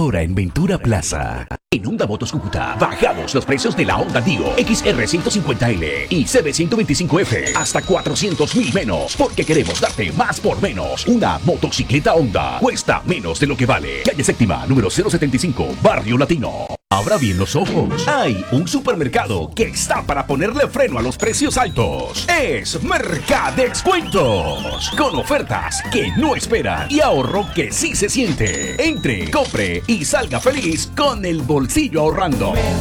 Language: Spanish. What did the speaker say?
ahora en Ventura Plaza. En Honda Motos Cúcuta, bajamos los precios de la Honda Dio XR 150L y CB 125F hasta 400,000 menos, porque queremos darte más por menos. Una motocicleta Honda cuesta menos de lo que vale. Calle Séptima, número 075, Barrio Latino. Abra bien los ojos. Hay un supermercado que está para ponerle freno a los precios altos. Es Mercadexcuentos. Con ofertas que no esperan y ahorro que sí se siente. Entre, compre y salga feliz con el bolsillo ahorrando.